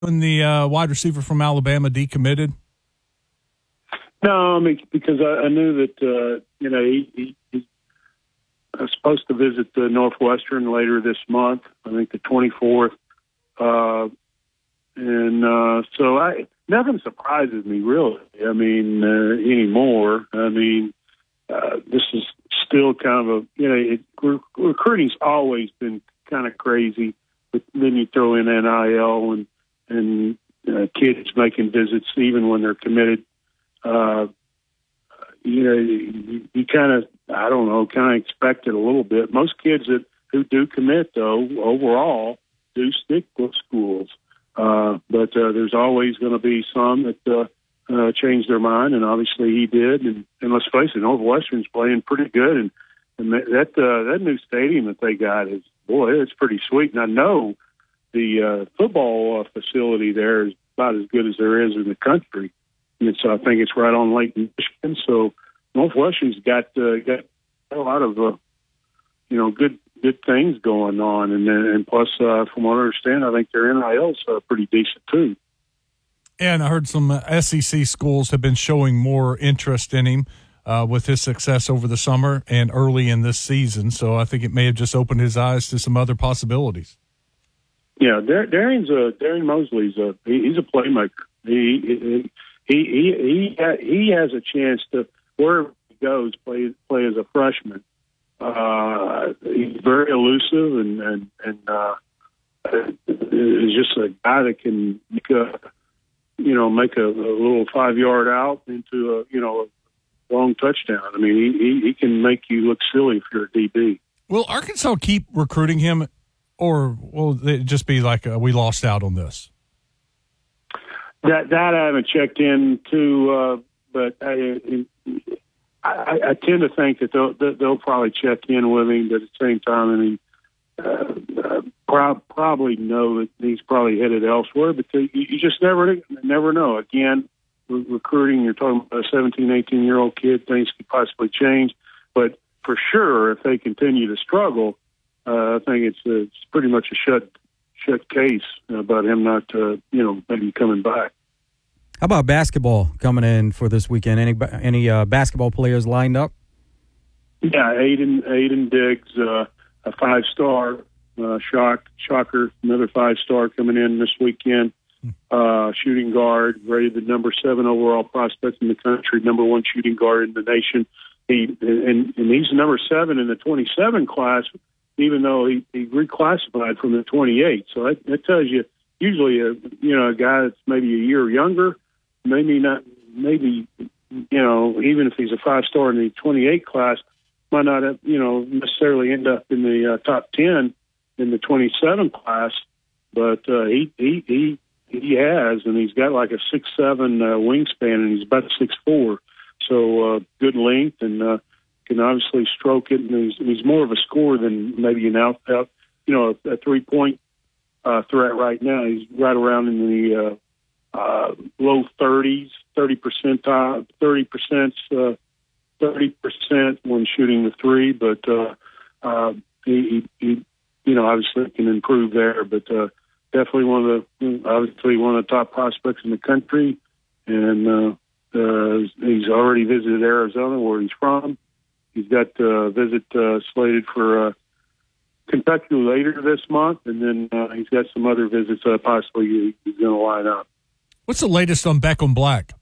When the wide receiver from Alabama decommitted? No, I mean, because I knew that, he's supposed to visit Northwestern later this month, I think the 24th. So nothing surprises me, really. I mean, anymore. I mean, this is still kind of recruiting's always been kind of crazy, but then you throw in NIL and kids making visits even when they're committed. You kind of, I don't know, kind of expect it a little bit. Most kids who do commit, though, overall, do stick with schools. But there's always going to be some that change their mind, and obviously he did. And let's face it, Northwestern's playing pretty good, and that new stadium that they got is, boy, it's pretty sweet. And I know the football facility there is about as good as there is in the country. And so I think it's right on Lake Michigan. So Northwestern's got a lot of good things going on, and plus, from what I understand, I think their NIL's pretty decent too. And I heard some SEC schools have been showing more interest in him with his success over the summer and early in this season. So I think it may have just opened his eyes to some other possibilities. Yeah, Darian Mosley's he's a playmaker. He has a chance to, wherever he goes, play as a freshman. He's very elusive and is just a guy that can make a little 5-yard out into a long touchdown. I mean, he can make you look silly if you're a DB. Will Arkansas keep recruiting him, or will it just be like we lost out on this? That I haven't checked into, but I tend to think that they'll probably check in with him, but at the same time, I mean, probably know that he's probably headed elsewhere. But you just never know. Again, recruiting, you're talking about a 17, 18-year-old kid. Things could possibly change, but for sure, if they continue to struggle, I think it's pretty much a shut case about him not, maybe coming back. How about basketball coming in for this weekend? Any basketball players lined up? Yeah, Aiden Diggs, a 5-star, shocker, another 5-star coming in this weekend. Shooting guard, rated the number 7 overall prospect in the country, number 1 shooting guard in the nation. He's number 7 in the 27 class, even though he reclassified from the 28. So that tells you usually a guy that's maybe a year younger, even if he's a 5-star in the 28 class, might not have, necessarily end up in the top 10 in the 27 class. But he has, and he's got like a 6'7" wingspan, and he's about 6'4". So good length, and can obviously stroke it, and he's more of a scorer than maybe an out a 3-point threat right now. He's right around in the low 30s, 30% when shooting the 3, but he obviously can improve there. But definitely one of the top prospects in the country, and he's already visited Arizona, where he's from. He's got a visit slated for Kentucky later this month, and then he's got some other visits possibly he's going to line up. What's the latest on Beckham Black?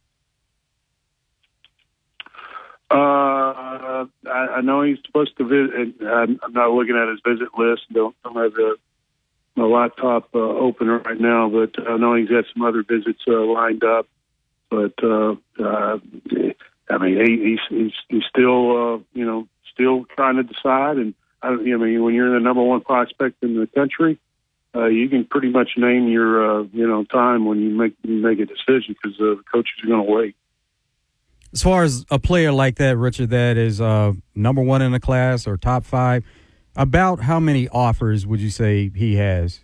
I know he's supposed to visit. I'm not looking at his visit list. Don't have my laptop open right now, but I know he's got some other visits lined up. But I mean, he's still still trying to decide. And when you're the number 1 prospect in the country, you can pretty much name your time when you make a decision, because the coaches are going to wait. As far as a player like that, Richard, that is number 1 in the class or top 5, about how many offers would you say he has?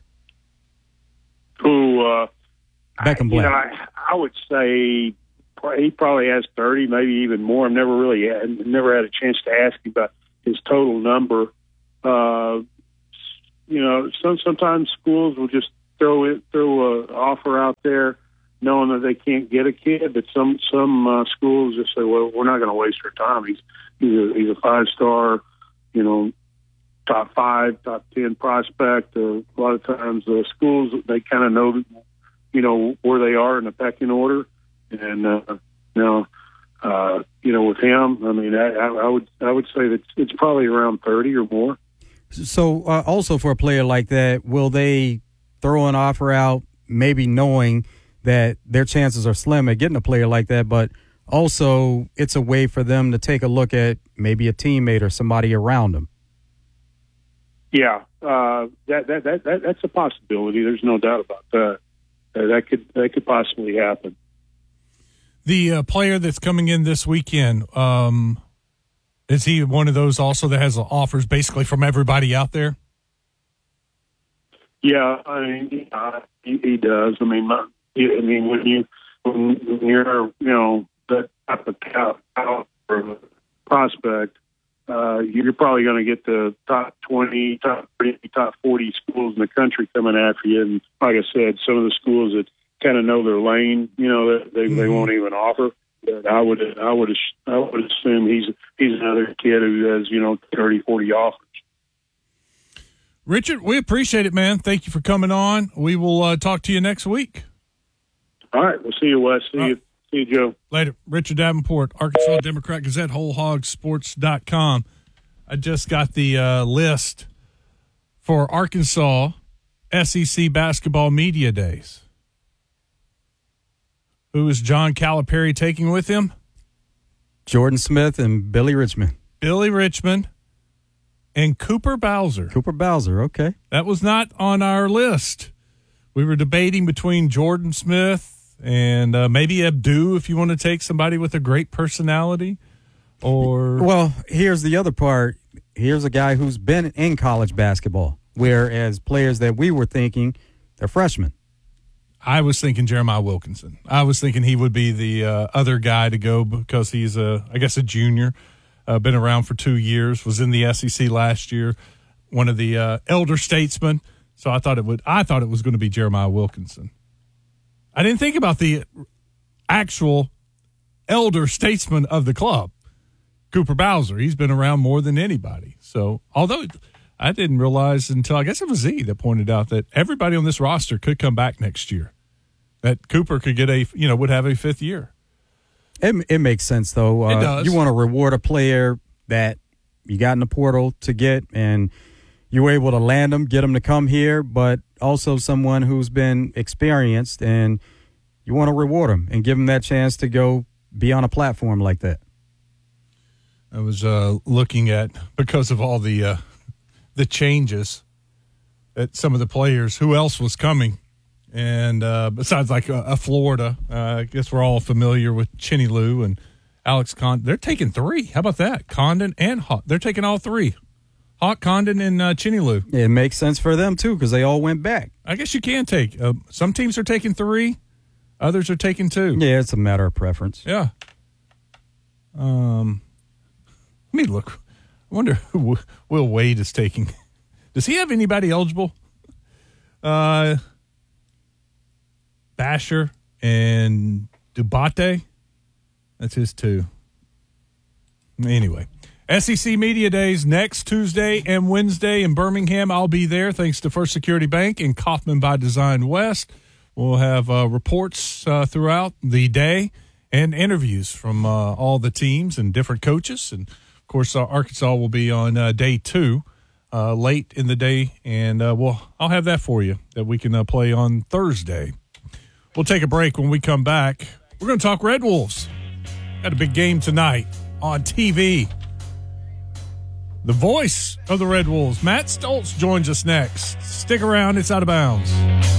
Beckham Black. I would say he probably has 30, maybe even more. I've never had a chance to ask him about his total number. Sometimes schools will just throw an offer out there, knowing that they can't get a kid. But some schools just say, well, we're not going to waste our time. He's a 5-star, top 5, top 10 prospect. A lot of times the schools, they kind of know, where they are in the pecking order. And, with him, I mean, I would say that it's probably around 30 or more. So also for a player like that, will they throw an offer out, maybe knowing that their chances are slim at getting a player like that, but also it's a way for them to take a look at maybe a teammate or somebody around them? Yeah, that's a possibility. There's no doubt about that. That could possibly happen. The player that's coming in this weekend, is he one of those also that has offers basically from everybody out there? Yeah, I mean, he does. I mean, when you're that type of caliber prospect, you're probably going to get the top 20, top 30, top 40 schools in the country coming after you. And like I said, some of the schools that kind of know their lane, they won't even offer. But I would assume he's another kid who has 30, 40 offers. Richard, we appreciate it, man. Thank you for coming on. We will talk to you next week. All right, we'll see you, Wes. See you, Joe. Later. Richard Davenport, Arkansas Democrat Gazette, WholeHogSports.com. I just got the list for Arkansas SEC basketball media days. Who is John Calipari taking with him? Jordan Smith and Billy Richmond. Billy Richmond and Cooper Bowser. Cooper Bowser, okay. That was not on our list. We were debating between Jordan Smith and maybe Abdu, if you want to take somebody with a great personality. Well, here's the other part. Here's a guy who's been in college basketball, whereas players that we were thinking, they're freshmen. I was thinking Jeremiah Wilkinson. I was thinking he would be the other guy to go because he's a junior, been around for 2 years, was in the SEC last year, one of the elder statesmen. So I thought it was going to be Jeremiah Wilkinson. I didn't think about the actual elder statesman of the club, Cooper Bowser. He's been around more than anybody. So although I didn't realize until I guess it was Z that pointed out that everybody on this roster could come back next year. That Cooper could get would have a 5th year. It makes sense, though. It does. You want to reward a player that you got in the portal to get, and you were able to land them, get them to come here, but also someone who's been experienced, and you want to reward them and give them that chance to go be on a platform like that. I was looking at, because of all the changes at some of the players, who else was coming. And besides like a Florida, I guess we're all familiar with Chinny Lou and Alex Condon. They're taking 3. How about that? Condon and Hawk. They're taking all 3. Hawk, Condon, and Chinny Lou. It makes sense for them, too, because they all went back. I guess you can take. Some teams are taking 3. Others are taking 2. Yeah, it's a matter of preference. Yeah. Let me look. I wonder who Will Wade is taking. Does he have anybody eligible? Basher and Dubate. That's his 2. Anyway, SEC Media Days next Tuesday and Wednesday in Birmingham. I'll be there thanks to First Security Bank and Kaufman by Design West. We'll have reports throughout the day and interviews from all the teams and different coaches. And, of course, Arkansas will be on day 2 late in the day. And I'll have that for you that we can play on Thursday. We'll take a break. When we come back, we're going to talk Red Wolves. Got a big game tonight on TV. The voice of the Red Wolves, Matt Stoltz, joins us next. Stick around. It's Out of Bounds.